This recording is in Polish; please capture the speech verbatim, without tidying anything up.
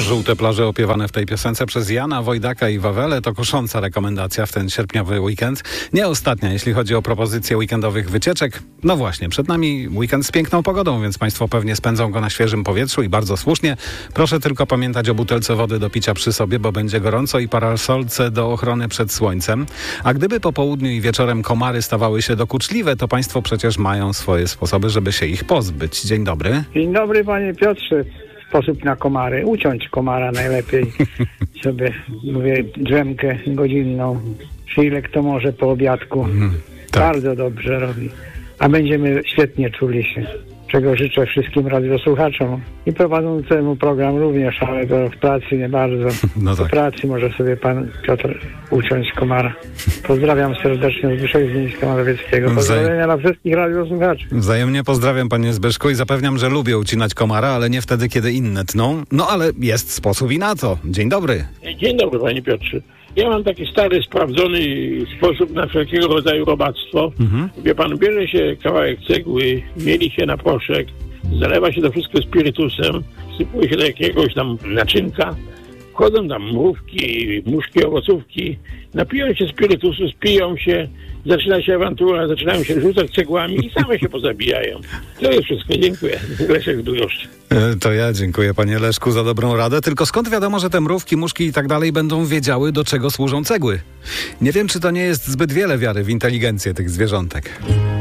Żółte plaże opiewane w tej piosence przez Jana Wojdaka i Wawelę to kusząca rekomendacja w ten sierpniowy weekend. Nie ostatnia, jeśli chodzi o propozycje weekendowych wycieczek. No właśnie, przed nami weekend z piękną pogodą, więc Państwo pewnie spędzą go na świeżym powietrzu i bardzo słusznie. Proszę tylko pamiętać o butelce wody do picia przy sobie, bo będzie gorąco, i parasolce do ochrony przed słońcem. A gdyby po południu i wieczorem komary stawały się dokuczliwe, to Państwo przecież mają swoje sposoby, żeby się ich pozbyć. Dzień dobry. Dzień dobry, panie Piotrze. Sposób na komary. Uciąć komara najlepiej. Sobie, mówię, drzemkę godzinną. Czy ile kto może po obiadku. Mm, tak. Bardzo dobrze robi. A będziemy świetnie czuli się. Czego życzę wszystkim radiosłuchaczom i prowadzącemu program również, ale to w pracy nie bardzo. No tak. W pracy może sobie pan Piotr uciąć komara. Pozdrawiam serdecznie, Zbyszek z Mińska Mazowieckiego. Pozdrowienia dla wszystkich radiosłuchaczy. Wzajemnie pozdrawiam, panie Zbyszku, i zapewniam, że lubię ucinać komara, ale nie wtedy, kiedy inne tną. No ale jest sposób i na to. Dzień dobry. Dzień dobry, panie Piotrze. Ja mam taki stary, sprawdzony sposób na wszelkiego rodzaju robactwo. Mhm. Wie pan, bierze się kawałek cegły, mieli się na proszek, zalewa się to wszystko spirytusem, wsypuje się do jakiegoś tam naczynka, wchodzą tam mrówki, muszki, owocówki, napiją się spirytusu, spiją się, zaczyna się awantura, zaczynają się rzucać cegłami i same się pozabijają. To jest wszystko. Dziękuję. Leszek Duroszcz. To ja dziękuję, panie Leszku, za dobrą radę. Tylko skąd wiadomo, że te mrówki, muszki i tak dalej będą wiedziały, do czego służą cegły? Nie wiem, czy to nie jest zbyt wiele wiary w inteligencję tych zwierzątek.